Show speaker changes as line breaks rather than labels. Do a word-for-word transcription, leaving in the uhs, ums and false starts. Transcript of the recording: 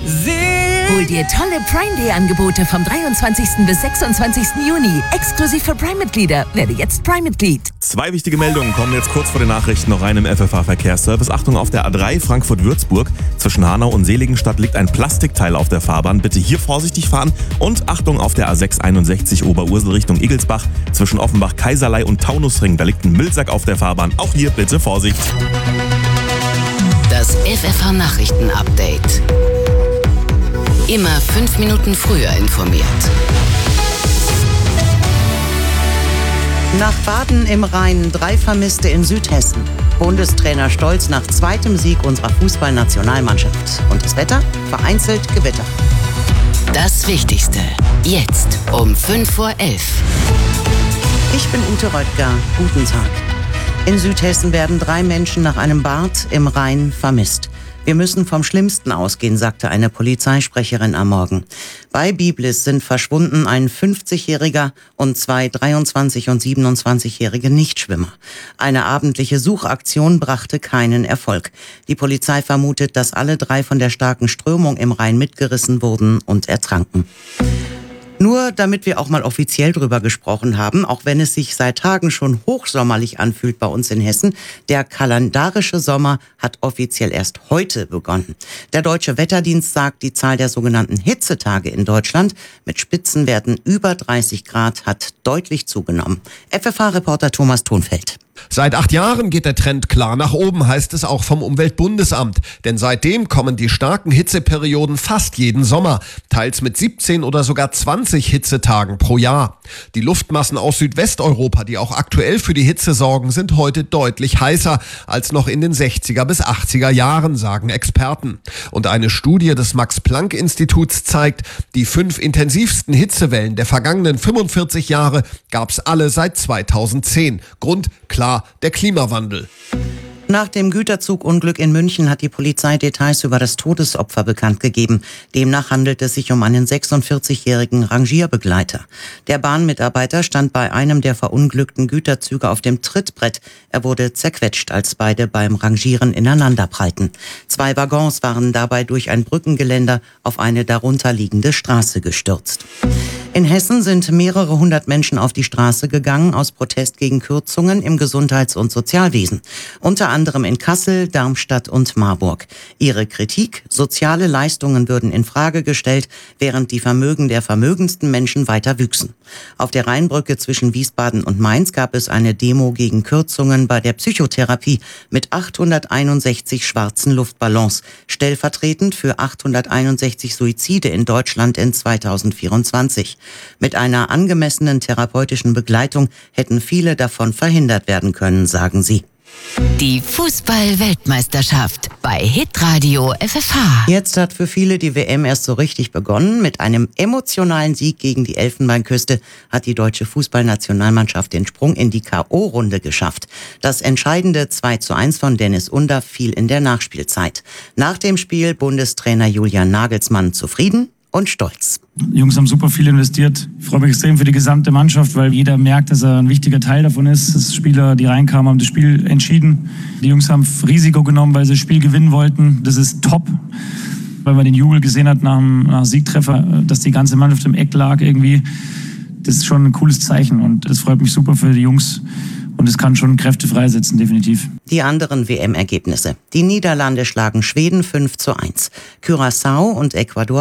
Hol dir tolle Prime Day Angebote vom dreiundzwanzigsten bis sechsundzwanzigsten Juni. Exklusiv für Prime-Mitglieder. Werde jetzt Prime-Mitglied.
Zwei wichtige Meldungen kommen jetzt kurz vor den Nachrichten noch rein im F F H-Verkehrsservice. Achtung, auf der A drei Frankfurt-Würzburg. Zwischen Hanau und Seligenstadt liegt ein Plastikteil auf der Fahrbahn. Bitte hier vorsichtig fahren. Und Achtung, auf der A sechs einundsechzig Oberursel Richtung Igelsbach. Zwischen Offenbach, Kaiserlei und Taunusring. Da liegt ein Müllsack auf der Fahrbahn. Auch hier bitte Vorsicht.
Das F F H-Nachrichten-Update. Immer fünf Minuten früher informiert.
Nach Baden im Rhein drei Vermisste in Südhessen. Bundestrainer stolz nach zweitem Sieg unserer Fußballnationalmannschaft. Und das Wetter? Vereinzelt Gewitter.
Das Wichtigste. Jetzt um fünf Uhr elf.
Ich bin Ute Röttger. Guten Tag. In Südhessen werden drei Menschen nach einem Bad im Rhein vermisst. Wir müssen vom Schlimmsten ausgehen, sagte eine Polizeisprecherin am Morgen. Bei Biblis sind verschwunden ein fünfzigjähriger und zwei dreiundzwanzig- und siebenundzwanzigjährige Nichtschwimmer. Eine abendliche Suchaktion brachte keinen Erfolg. Die Polizei vermutet, dass alle drei von der starken Strömung im Rhein mitgerissen wurden und ertranken. Nur damit wir auch mal offiziell drüber gesprochen haben, auch wenn es sich seit Tagen schon hochsommerlich anfühlt bei uns in Hessen, der kalendarische Sommer hat offiziell erst heute begonnen. Der Deutsche Wetterdienst sagt, die Zahl der sogenannten Hitzetage in Deutschland mit Spitzenwerten über dreißig Grad hat deutlich zugenommen. F F H-Reporter Thomas Thunfeld.
Seit acht Jahren geht der Trend klar nach oben, heißt es auch vom Umweltbundesamt. Denn seitdem kommen die starken Hitzeperioden fast jeden Sommer, teils mit siebzehn oder sogar zwanzig Hitzetagen pro Jahr. Die Luftmassen aus Südwesteuropa, die auch aktuell für die Hitze sorgen, sind heute deutlich heißer als noch in den sechziger bis achtziger Jahren, sagen Experten. Und eine Studie des Max-Planck-Instituts zeigt, die fünf intensivsten Hitzewellen der vergangenen fünfundvierzig Jahre gab es alle seit zweitausendzehn. Grund, klar, der Klimawandel.
Nach dem Güterzugunglück in München hat die Polizei Details über das Todesopfer bekannt gegeben. Demnach handelt es sich um einen sechsundvierzigjährigen Rangierbegleiter. Der Bahnmitarbeiter stand bei einem der verunglückten Güterzüge auf dem Trittbrett. Er wurde zerquetscht, als beide beim Rangieren ineinanderprallten. Zwei Waggons waren dabei durch ein Brückengeländer auf eine darunterliegende Straße gestürzt. In Hessen sind mehrere hundert Menschen auf die Straße gegangen aus Protest gegen Kürzungen im Gesundheits- und Sozialwesen. Unter anderem in Kassel, Darmstadt und Marburg. Ihre Kritik: Soziale Leistungen würden in Frage gestellt, während die Vermögen der vermögendsten Menschen weiter wüchsen. Auf der Rheinbrücke zwischen Wiesbaden und Mainz gab es eine Demo gegen Kürzungen bei der Psychotherapie mit achthunderteinundsechzig schwarzen Luftballons, stellvertretend für achthunderteinundsechzig Suizide in Deutschland in zweitausendvierundzwanzig. Mit einer angemessenen therapeutischen Begleitung hätten viele davon verhindert werden können, sagen sie.
Die Fußball-Weltmeisterschaft bei Hitradio F F H.
Jetzt hat für viele die W M erst so richtig begonnen. Mit einem emotionalen Sieg gegen die Elfenbeinküste hat die deutsche Fußballnationalmannschaft den Sprung in die K O-Runde geschafft. Das entscheidende zwei zu eins von Dennis Undaff fiel in der Nachspielzeit. Nach dem Spiel Bundestrainer Julian Nagelsmann zufrieden und stolz.
Die Jungs haben super viel investiert. Ich freue mich extrem für die gesamte Mannschaft, weil jeder merkt, dass er ein wichtiger Teil davon ist. Das Spieler, die reinkamen, haben das Spiel entschieden. Die Jungs haben Risiko genommen, weil sie das Spiel gewinnen wollten. Das ist top. Weil man den Jubel gesehen hat nach dem, nach dem Siegtreffer, dass die ganze Mannschaft im Eck lag irgendwie. Das ist schon ein cooles Zeichen und das freut mich super für die Jungs. Und es kann schon Kräfte freisetzen, definitiv.
Die anderen W M-Ergebnisse. Die Niederlande schlagen Schweden fünf zu eins. Curaçao und Ecuador